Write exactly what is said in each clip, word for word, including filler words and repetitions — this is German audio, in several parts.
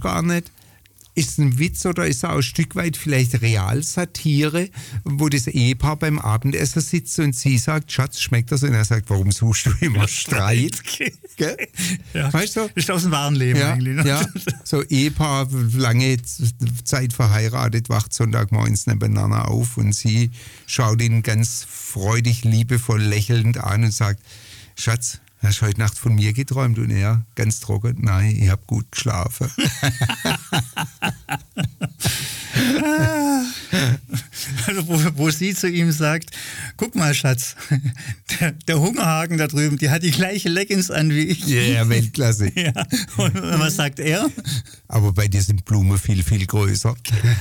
gar nicht, ist es ein Witz oder ist es auch ein Stück weit vielleicht Realsatire, wo das Ehepaar beim Abendessen sitzt und sie sagt, Schatz, schmeckt das? Und er sagt, warum suchst du immer Streit? Gell? Ja, weißt du? ist aus dem wahren Leben ja, eigentlich. Ne? Ja, so Ehepaar, lange Zeit verheiratet, wacht Sonntagmorgens nebeneinander auf und sie schaut ihn ganz freudig, liebevoll, lächelnd an und sagt, Schatz, hast du heute Nacht von mir geträumt? Und er, ganz trocken, nein, ich habe gut geschlafen. Also wo, wo sie zu ihm sagt, guck mal Schatz, der, der Hungerhaken da drüben, die hat die gleiche Leggings an wie ich. Ja, yeah, Weltklasse. Ja. Und was sagt er? Aber bei dir sind Blumen viel, viel größer.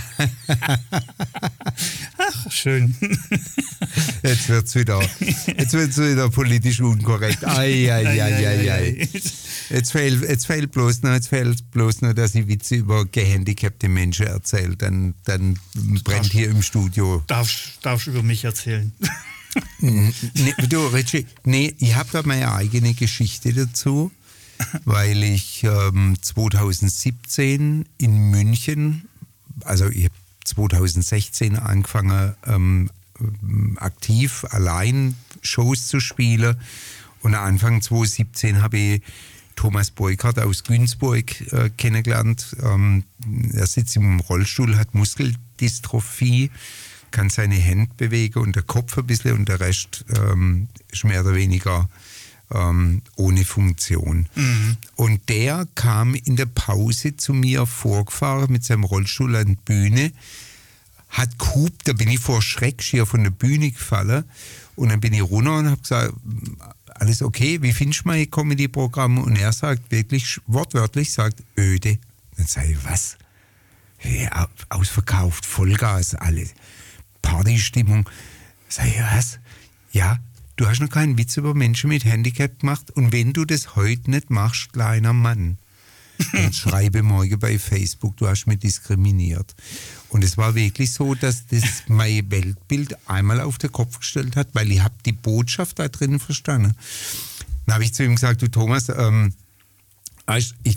Ach, schön. Jetzt wird es wieder, jetzt wird's wieder politisch unkorrekt. Ai, ai, ai, ai, ai. Jetzt fehlt, jetzt fehlt bloß noch, jetzt fehlt bloß noch, dass ich Witze über gehandicapte Menschen erzähle. Dann, dann brennt darfst, hier im Studio. Darfst, darfst du über mich erzählen? Nee, du, Richie, nee, ich habe da meine eigene Geschichte dazu, weil ich ähm, zwanzig siebzehn in München, also ich habe zwanzig sechzehn angefangen, ähm, aktiv allein Shows zu spielen. Und Anfang zwanzig siebzehn habe ich Thomas Beukert aus Günzburg äh, kennengelernt. Ähm, er sitzt im Rollstuhl, hat Muskeldystrophie, kann seine Hände bewegen und der Kopf ein bisschen und der Rest ähm, ist mehr oder weniger ähm, ohne Funktion. Mhm. Und der kam in der Pause zu mir vorgefahren mit seinem Rollstuhl an die Bühne, hat gehupt, da bin ich vor Schreck schier von der Bühne gefallen und dann bin ich runter und habe gesagt, alles okay, wie findest du mein Comedy-Programm? Und er sagt wirklich, wortwörtlich, sagt, öde. Dann sage ich, was? Ja, ausverkauft, Vollgas, alles. Partystimmung. Sag ich, was? Ja, du hast noch keinen Witz über Menschen mit Handicap gemacht und wenn du das heute nicht machst, kleiner Mann, dann schreibe morgen bei Facebook, du hast mich diskriminiert. Und es war wirklich so, dass das mein Weltbild einmal auf den Kopf gestellt hat, weil ich habe die Botschaft da drin verstanden. Dann habe ich zu ihm gesagt, du Thomas, ähm, ich, ich,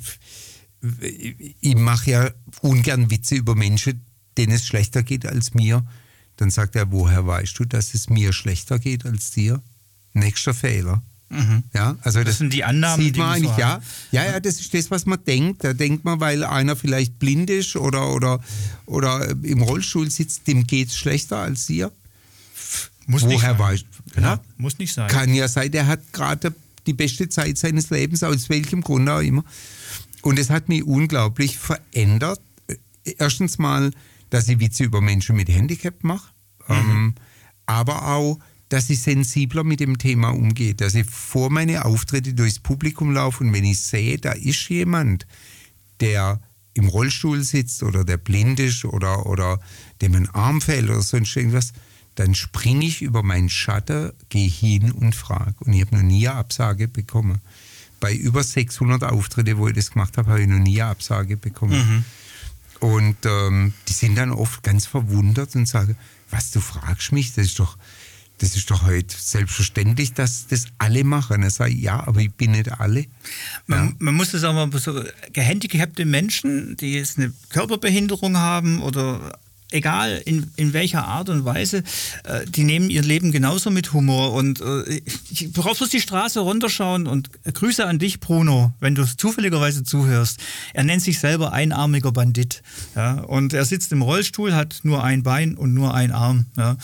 ich mache ja ungern Witze über Menschen, denen es schlechter geht als mir. Dann sagt er, woher weißt du, dass es mir schlechter geht als dir? Nächster Fehler. Mhm. Ja, also das, das sind die Annahmen, sieht die man so eigentlich, ja. ja. Ja, das ist das, was man denkt. Da denkt man, weil einer vielleicht blind ist oder, oder, oder im Rollstuhl sitzt, dem geht es schlechter als dir. Muss Woher weißt du? Ja, muss nicht sein. Kann ja sein, der hat gerade die beste Zeit seines Lebens, aus welchem Grund auch immer. Und es hat mich unglaublich verändert. Erstens mal, dass ich Witze über Menschen mit Handicap mache, mhm. ähm, aber auch, dass ich sensibler mit dem Thema umgehe, dass ich vor meine Auftritte durchs Publikum laufe und wenn ich sehe, da ist jemand, der im Rollstuhl sitzt oder der blind ist oder, oder dem ein Arm fehlt oder sonst irgendwas, dann springe ich über meinen Schatten, gehe hin und frage. Und ich habe noch nie eine Absage bekommen. Bei über sechshundert Auftritten, wo ich das gemacht habe, habe ich noch nie eine Absage bekommen. Mhm. Und ähm, die sind dann oft ganz verwundert und sagen, was, du fragst mich, das ist doch Das ist doch heute selbstverständlich, dass das alle machen. Er sagt, ja, aber ich bin nicht alle. Man, ja. man muss das auch mal so, gehandicapte Menschen, die jetzt eine Körperbehinderung haben oder egal in, in welcher Art und Weise, äh, die nehmen ihr Leben genauso mit Humor. Und äh, ich brauche bloß die Straße runterschauen und Grüße an dich, Bruno, wenn du zufälligerweise zuhörst. Er nennt sich selber einarmiger Bandit. Ja? Und er sitzt im Rollstuhl, hat nur ein Bein und nur einen Arm. Ja?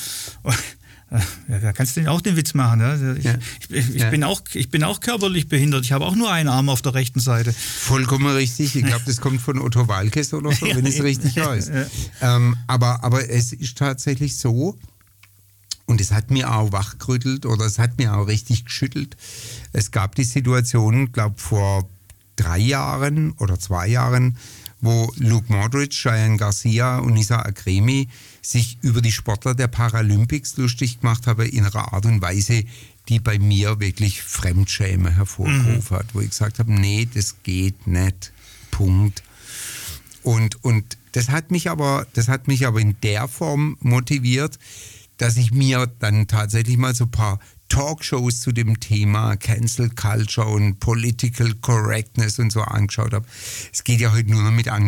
Ja, da kannst du auch den Witz machen. Ja? Ich, ja. ich, ich, ja. bin auch, ich bin auch körperlich behindert. Ich habe auch nur einen Arm auf der rechten Seite. Vollkommen richtig. Ich glaube, das kommt von Otto Walkes oder so, wenn ich es richtig weiß. Ja. Ähm, aber, aber es ist tatsächlich so, und es hat mir auch wachgerüttelt oder es hat mir auch richtig geschüttelt. Es gab die Situation, glaube vor drei Jahren oder zwei Jahren, wo Luke Modric, Cheyenne Garcia und Nisa Akremi sich über die Sportler der Paralympics lustig gemacht haben in einer Art und Weise, die bei mir wirklich Fremdschäme hervorgerufen hat, wo ich gesagt habe, nee, das geht nicht, Punkt. Und, und das hat mich aber, das hat mich aber in der Form motiviert, dass ich mir dann tatsächlich mal so ein paar Talkshows zu dem Thema Cancel Culture und Political Correctness und so angeschaut habe. Es geht ja heute nur noch mit